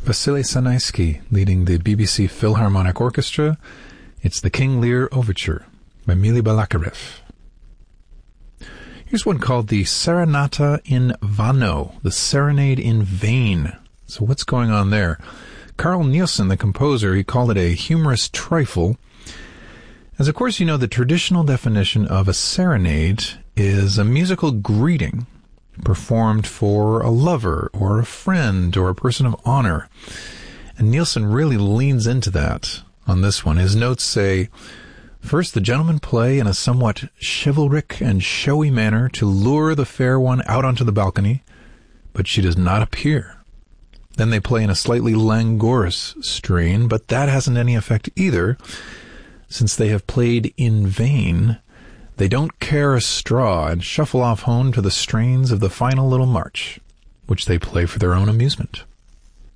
Vasily Sanaisky leading the BBC Philharmonic Orchestra. It's the King Lear Overture by Mily Balakirev. Here's one called the Serenata in Vano, the Serenade in Vain. So what's going on there? Carl Nielsen, the composer, he called it a humorous trifle. As of course you know, the traditional definition of a serenade is a musical greeting performed for a lover or a friend or a person of honor. And Nielsen really leans into that on this one. His notes say, first, the gentlemen play in a somewhat chivalric and showy manner to lure the fair one out onto the balcony, but she does not appear. Then they play in a slightly languorous strain, but that hasn't any effect either. Since they have played in vain, they don't care a straw and shuffle off home to the strains of the final little march, which they play for their own amusement.